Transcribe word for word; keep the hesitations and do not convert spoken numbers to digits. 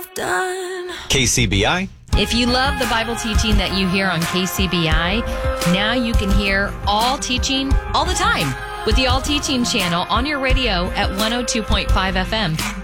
done. K C B I. If you love the Bible teaching that you hear on K C B I, now you can hear all teaching all the time with the All Teaching channel on your radio at one oh two point five F M.